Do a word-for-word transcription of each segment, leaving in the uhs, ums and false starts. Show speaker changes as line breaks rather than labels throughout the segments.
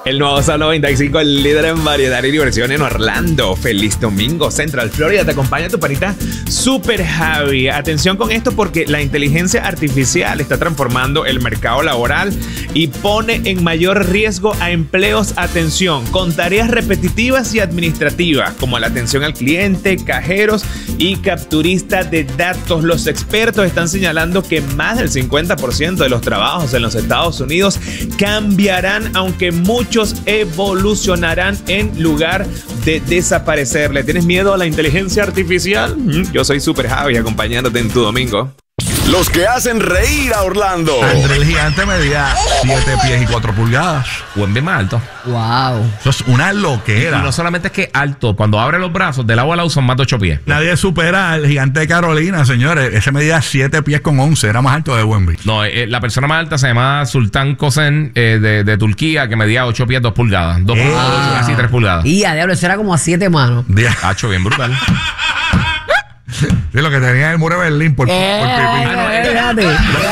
El nuevo Sol noventa y cinco, el líder en variedad y diversión en Orlando. Feliz domingo. Central Florida te acompaña tu panita Super Javi. Atención con esto porque la inteligencia artificial está transformando el mercado laboral y pone en mayor riesgo a empleos, atención, con tareas repetitivas y administrativas como la atención al cliente, cajeros y capturista de datos. Los expertos están señalando que más del cincuenta por ciento de los trabajos en los Estados Unidos cambiarán, aunque muchos evolucionarán en lugar de desaparecer. ¿Le tienes miedo a la inteligencia artificial? Yo soy Super Javi acompañándote en tu domingo.
Los que hacen reír a Orlando.
André el Gigante medía siete pies y cuatro pulgadas.
O en bien más alto.
Wow.
Eso es una loquera.
Y no solamente es que alto, cuando abre los brazos, del agua al lado son más de ocho pies.
Nadie supera al Gigante de Carolina, señores. Ese medía siete pies con once. Era más alto de Wembley.
No, eh, la persona más alta se llama Sultan Kosen eh, de, de Turquía, que medía ocho pies, dos pulgadas. Dos
Eh.
pulgadas, ocho, casi tres pulgadas.
Y a diablo, eso era como a siete manos.
Dia-
Hacho, bien brutal.
Sí, lo que tenía el muro de Berlín por,
Eh,
por pipí.
eh, eh, fíjate.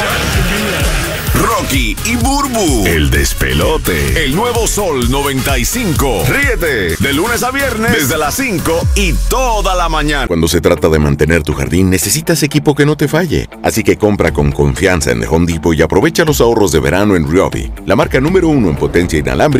Rocky y Burbu. El despelote. El nuevo Sol noventa y cinco. Ríete de lunes a viernes desde las cinco y toda la mañana. Cuando se trata de mantener tu jardín, necesitas equipo que no te falle. Así que compra con confianza en The Home Depot y aprovecha los ahorros de verano en Ryobi, la marca número uno en potencia inalámbrica